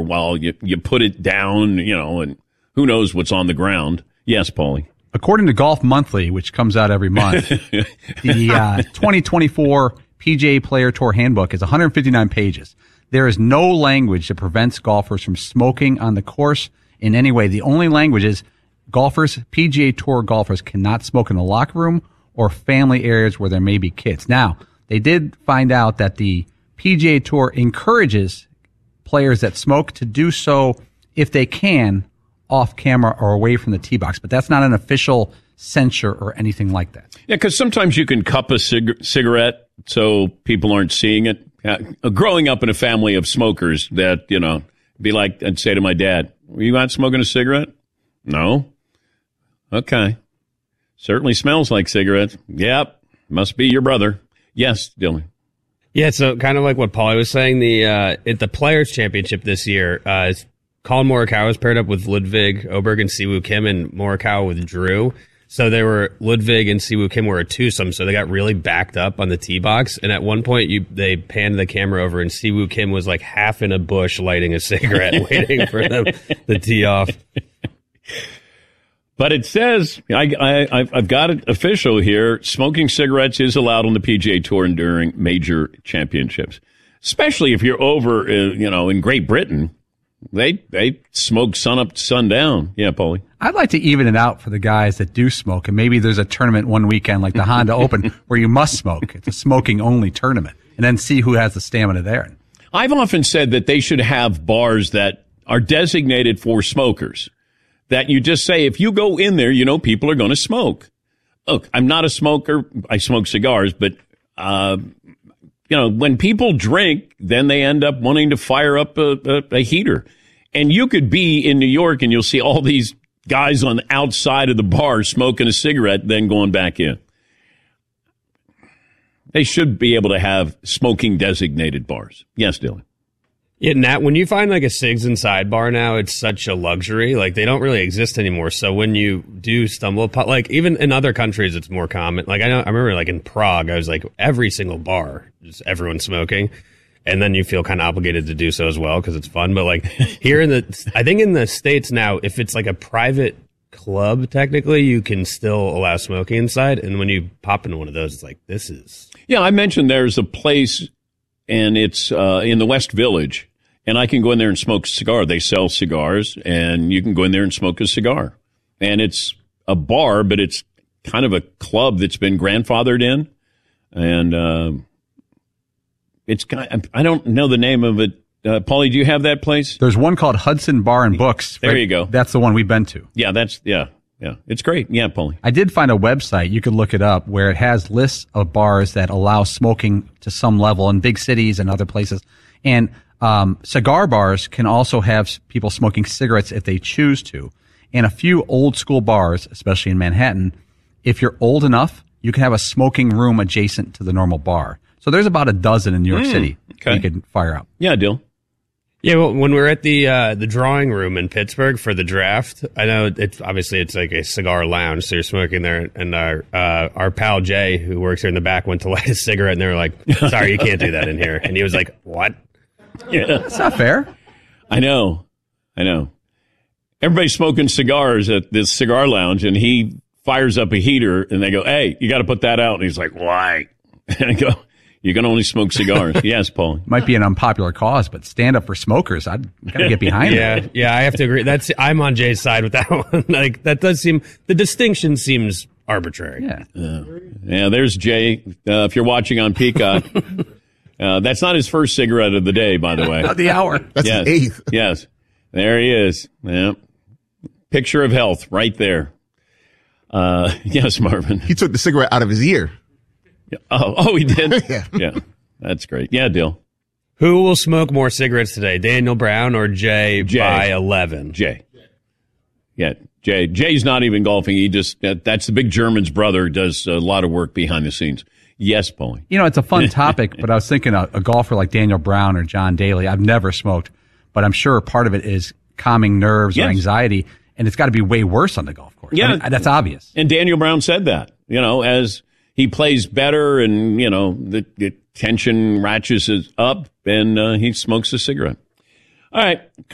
while. You put it down, and who knows what's on the ground. Yes, Paulie. According to Golf Monthly, which comes out every month, the 2024 PGA Player Tour Handbook is 159 pages. There is no language that prevents golfers from smoking on the course in any way. The only language is PGA Tour golfers cannot smoke in the locker room or family areas where there may be kids. Now, they did find out that the PGA Tour encourages players that smoke to do so if they can off camera or away from the tee box, but that's not an official censure or anything like that. Yeah, because sometimes you can cup a cigarette so people aren't seeing it. Growing up in a family of smokers, that, be like, I'd say to my dad, "Were you out smoking a cigarette?" "No." "Okay. Certainly smells like cigarettes." "Yep. Must be your brother." Yes, Dylan. Yeah, so kind of like what Paulie was saying, at the Players' Championship this year, Colin Morikawa was paired up with Ludwig Oberg and Siwoo Kim, and Morikawa with Drew. So Ludwig and Siwoo Kim were a twosome, so they got really backed up on the tee box. And at one point, they panned the camera over, and Siwoo Kim was like half in a bush lighting a cigarette, waiting for them to tee off. But it says, I've got it official here, smoking cigarettes is allowed on the PGA Tour during major championships, especially if you're over, in Great Britain. They smoke sun up to sundown. Yeah, Paulie. I'd like to even it out for the guys that do smoke, and maybe there's a tournament one weekend like the Honda Open where you must smoke. It's a smoking-only tournament, and then see who has the stamina there. I've often said that they should have bars that are designated for smokers, that you just say, if you go in there, people are going to smoke. Look, I'm not a smoker. I smoke cigars, but when people drink, then they end up wanting to fire up a heater. And you could be in New York and you'll see all these guys on the outside of the bar smoking a cigarette, then going back in. They should be able to have smoking designated bars. Yes, Dylan. Yeah, Nat, when you find like a Cigs Inside bar now, it's such a luxury. Like, they don't really exist anymore. So when you do stumble upon, like, even in other countries, it's more common. Like, I remember like in Prague, I was like, every single bar, just everyone smoking. And then you feel kind of obligated to do so as well because it's fun. But like here I think in the States now, if it's like a private club, technically, you can still allow smoking inside. And when you pop into one of those, it's like, this is. Yeah, I mentioned there's a place, and it's in the West Village. And I can go in there and smoke a cigar. They sell cigars, and you can go in there and smoke a cigar. And it's a bar, but it's kind of a club that's been grandfathered in. And it's I don't know the name of it. Paulie, do you have that place? There's one called Hudson Bar and Books. There you go. That's the one we've been to. Yeah, yeah. It's great. Yeah, Paulie. I did find a website, you could look it up, where it has lists of bars that allow smoking to some level in big cities and other places. And cigar bars can also have people smoking cigarettes if they choose to. And a few old school bars, especially in Manhattan, if you're old enough, you can have a smoking room adjacent to the normal bar. So there's about a dozen in New York City you can fire up. Yeah, Dill. Yeah, well, when we were at the drawing room in Pittsburgh for the draft, I know it's like a cigar lounge, so you're smoking there. And our pal Jay, who works here in the back, went to light a cigarette, and they were like, "Sorry, you can't do that in here." And he was like, "What?" Yeah, that's not fair. I know. Everybody's smoking cigars at this cigar lounge, and he fires up a heater, and they go, "Hey, you got to put that out." And he's like, "Why?" And I go, "You can only smoke cigars." Yes, Paul. Might be an unpopular cause, but stand up for smokers. I'd gotta get behind it. Yeah, I have to agree. I'm on Jay's side with that one. Like, that does seem, the distinction seems arbitrary. Yeah, there's Jay. If you're watching on Peacock, that's not his first cigarette of the day, by the way. Not the hour. That's his eighth. Yes, there he is. Yeah, picture of health right there. Yes, Marvin. He took the cigarette out of his ear. Oh, he did? Yeah. That's great. Yeah, Dill. Who will smoke more cigarettes today, Daniel Brown or Jay by 11? Jay. Yeah, Jay. Jay's not even golfing. He just, that's the big German's brother, does a lot of work behind the scenes. Yes, Paulie. You know, it's a fun topic, but I was thinking a golfer like Daniel Brown or John Daly. I've never smoked, but I'm sure part of it is calming nerves or anxiety, and it's got to be way worse on the golf course. Yeah. I mean, that's obvious. And Daniel Brown said that, as he plays better and, the tension ratchets up and he smokes a cigarette. All right.